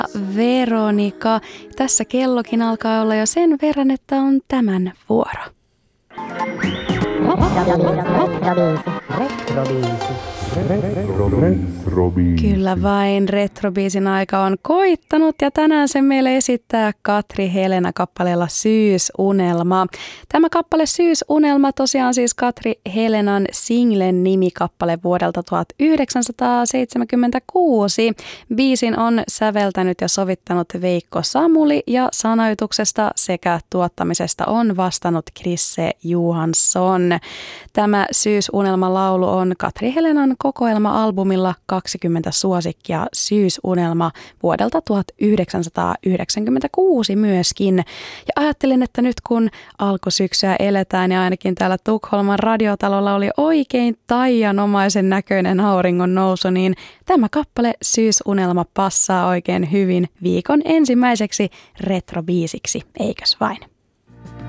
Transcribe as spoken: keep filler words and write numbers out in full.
Veronika. Tässä kellokin alkaa olla jo sen verran, että on tämän vuoro. Kyllä vain, retrobiisin aika on koittanut ja tänään se meille esittää Katri Helena kappaleella Syysunelma. Tämä kappale Syysunelma tosiaan siis Katri Helenan singlen nimikappale vuodelta tuhatyhdeksänsataaseitsemänkymmentäkuusi. Biisin on säveltänyt ja sovittanut Veikko Samuli ja sanoituksesta sekä tuottamisesta on vastannut Krisse Johansson. Tämä Syysunelma-laulu on Katri Helenan kokoelma-albumilla kaksikymmentä suosikkia Syysunelma vuodelta tuhatyhdeksänsataayhdeksänkymmentäkuusi myöskin. Ja ajattelin, että nyt kun alkusyksyä eletään ja ainakin täällä Tukholman radiotalolla oli oikein taianomaisen näköinen auringon nousu, niin tämä kappale Syysunelma passaa oikein hyvin viikon ensimmäiseksi retrobiisiksi, eikös vain?